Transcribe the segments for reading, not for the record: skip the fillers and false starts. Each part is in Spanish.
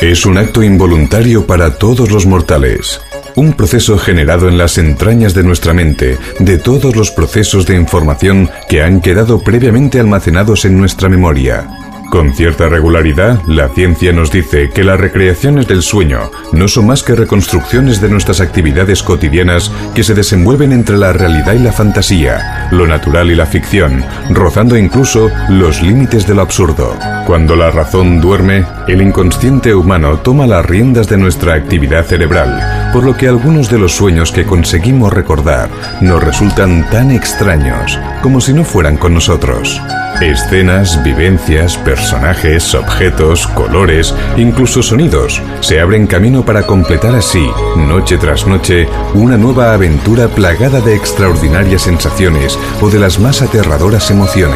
Es un acto involuntario para todos los mortales. Un proceso generado en las entrañas de nuestra mente, de todos los procesos de información que han quedado previamente almacenados en nuestra memoria. Con cierta regularidad, la ciencia nos dice que las recreaciones del sueño no son más que reconstrucciones de nuestras actividades cotidianas que se desenvuelven entre la realidad y la fantasía, lo natural y la ficción, rozando incluso los límites de lo absurdo. Cuando la razón duerme, el inconsciente humano toma las riendas de nuestra actividad cerebral, por lo que algunos de los sueños que conseguimos recordar nos resultan tan extraños como si no fueran con nosotros. Escenas, vivencias, personajes, objetos, colores, incluso sonidos, se abren camino para completar así, noche tras noche, una nueva aventura plagada de extraordinarias sensaciones o de las más aterradoras emociones.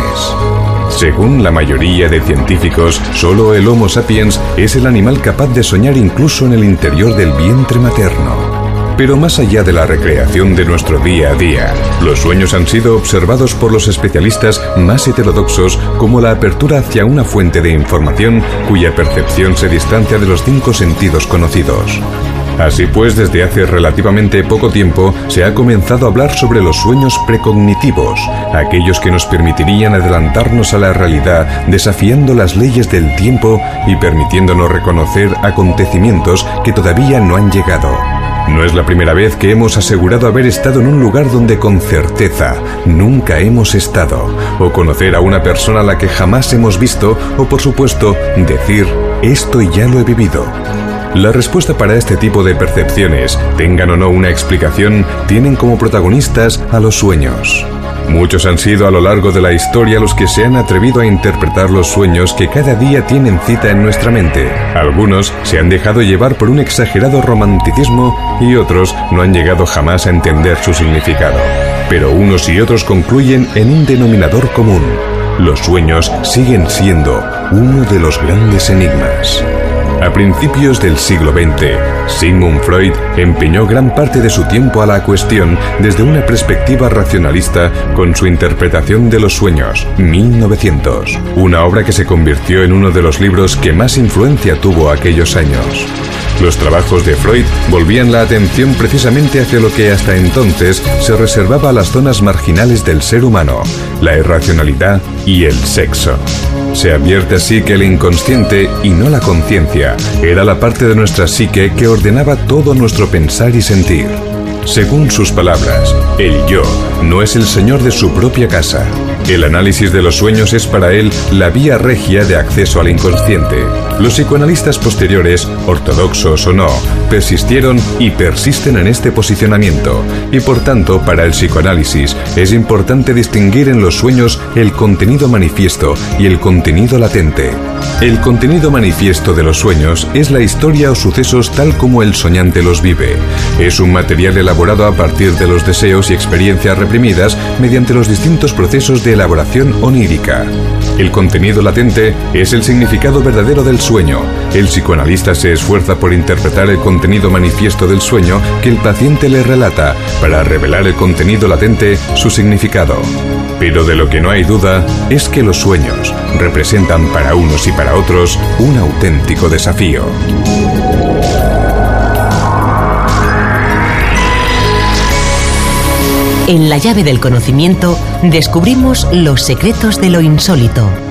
Según la mayoría de científicos, solo el Homo sapiens es el animal capaz de soñar incluso en el interior del vientre materno. Pero más allá de la recreación de nuestro día a día, los sueños han sido observados por los especialistas más heterodoxos como la apertura hacia una fuente de información cuya percepción se distancia de los 5 sentidos conocidos. Así pues, desde hace relativamente poco tiempo se ha comenzado a hablar sobre los sueños precognitivos, aquellos que nos permitirían adelantarnos a la realidad desafiando las leyes del tiempo y permitiéndonos reconocer acontecimientos que todavía no han llegado. No es la primera vez que hemos asegurado haber estado en un lugar donde con certeza nunca hemos estado, o conocer a una persona a la que jamás hemos visto, o por supuesto, decir, esto ya lo he vivido. La respuesta para este tipo de percepciones, tengan o no una explicación, tienen como protagonistas a los sueños. Muchos han sido a lo largo de la historia los que se han atrevido a interpretar los sueños que cada día tienen cita en nuestra mente. Algunos se han dejado llevar por un exagerado romanticismo y otros no han llegado jamás a entender su significado. Pero unos y otros concluyen en un denominador común. Los sueños siguen siendo uno de los grandes enigmas. A principios del siglo XX, Sigmund Freud empeñó gran parte de su tiempo a la cuestión desde una perspectiva racionalista con su interpretación de los sueños, 1900, una obra que se convirtió en uno de los libros que más influencia tuvo aquellos años. Los trabajos de Freud volvían la atención precisamente hacia lo que hasta entonces se reservaba a las zonas marginales del ser humano, la irracionalidad y el sexo. Se advierte así que el inconsciente, y no la conciencia, era la parte de nuestra psique que ordenaba todo nuestro pensar y sentir. Según sus palabras, el yo no es el señor de su propia casa. El análisis de los sueños es para él la vía regia de acceso al inconsciente. Los psicoanalistas posteriores, ortodoxos o no, persistieron y persisten en este posicionamiento, y por tanto, para el psicoanálisis, es importante distinguir en los sueños el contenido manifiesto y el contenido latente. El contenido manifiesto de los sueños es la historia o sucesos tal como el soñante los vive. Es un material elaborado a partir de los deseos y experiencias reprimidas mediante los distintos procesos de elaboración onírica. El contenido latente es el significado verdadero del sueño. El psicoanalista se esfuerza por interpretar el contenido manifiesto del sueño que el paciente le relata, para revelar el contenido latente, su significado. Pero de lo que no hay duda es que los sueños representan para unos y para otros un auténtico desafío. En La llave del conocimiento descubrimos los secretos de lo insólito.